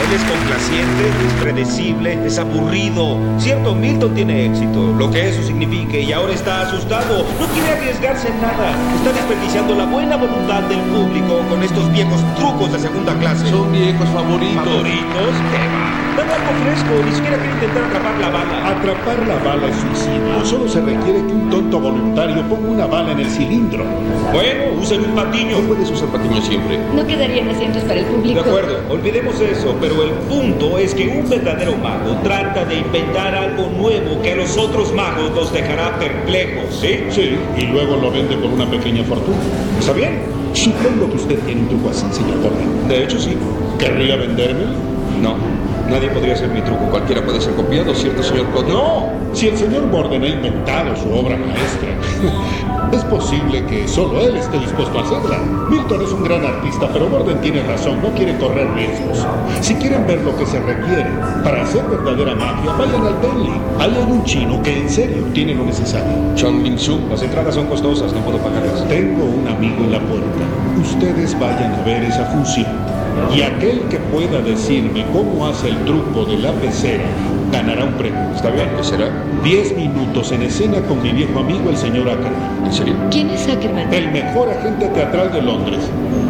Él es complaciente, es predecible, es aburrido. Cierto, Milton tiene éxito, lo que eso signifique, y ahora está asustado. No quiere arriesgarse en nada. Está desperdiciando la buena voluntad del público con estos viejos trucos de segunda clase. Son viejos favoritos. ¿Favoritos? ¿Qué va? Dame algo fresco, ni siquiera quiere intentar atrapar la bala. Atrapar la bala es suicidio. Solo se requiere que un tonto voluntario ponga una bala en el cilindro. Bueno, usen un patiño. No puedes usar patiño siempre. No quedarían asientos para el público. De acuerdo, olvidemos eso, pero el punto es que un verdadero mago trata de inventar algo nuevo que a los otros magos los dejará perplejos, ¿sí? Sí, y luego lo vende por una pequeña fortuna. ¿Está bien? Supongo que usted tiene un truco así, señor Gordon. De hecho, sí. ¿Querría vendérmelo? No, nadie podría hacer mi truco. Cualquiera puede ser copiado, ¿cierto, señor Cotter? No, si el señor Borden ha inventado su obra maestra, es posible que solo él esté dispuesto a hacerla. Milton es un gran artista, pero Borden tiene razón, no quiere correr riesgos. Si quieren ver lo que se requiere para hacer verdadera magia, vayan al Bentley. Ahí hay un chino que en serio tiene lo necesario. Chong Ling Su. Las entradas son costosas, no puedo pagarlas. Tengo un amigo en la puerta. Ustedes vayan a ver esa función. Y aquel que pueda decirme cómo hace el truco de la pecera ganará un premio. ¿Está bien? ¿Qué será? 10 minutos en escena con mi viejo amigo, el señor Ackerman. ¿En serio? ¿Quién es Ackerman? El mejor agente teatral de Londres.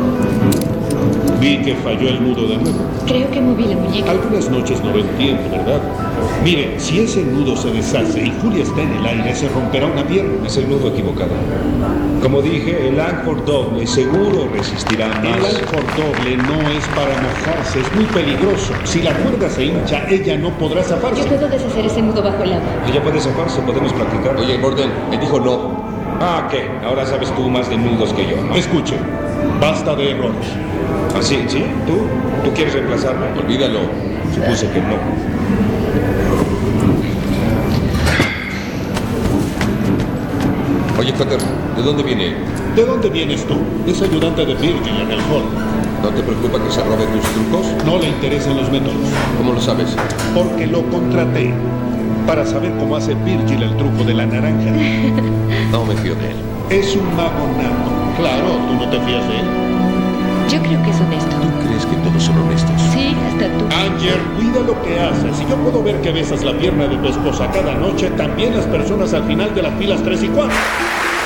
Vi que falló el nudo de nuevo. Creo que moví la muñeca. Algunas noches no lo entiendo, ¿verdad? Mire, si ese nudo se deshace y Julia está en el aire, se romperá una pierna. Es el nudo equivocado. Como dije, el Angkor doble seguro resistirá El más. Angkor doble no es para mojarse, es muy peligroso. Si la cuerda se hincha, ella no podrá Yo zafarse. puedo deshacer ese nudo bajo el agua. Ella puede zafarse, podemos practicar. Oye, Gordon, él dijo no. Ah, ¿qué? Ahora sabes tú más de nudos que yo, ¿no? Escuche, basta de errores. ¿Así? ¿Sí? ¿Tú quieres reemplazarme? Olvídalo. Supuse que no. Oye, Cotter, ¿de dónde viene él? ¿De dónde vienes tú? Es ayudante de Virgil en el hall. ¿No te preocupa que se robe tus trucos? No le interesan los métodos, ¿Cómo lo sabes? porque lo contraté para saber cómo hace Virgil el truco de la naranja. No me fío de él. Es un mago nato. Claro, ¿tú no te fías de él? Yo creo que es honesto. ¿Tú crees que todos son honestos? Sí, hasta tú. Anger, cuida lo que haces. Si yo puedo ver que besas la pierna de tu esposa cada noche, también las personas al final de las filas 3 y 4.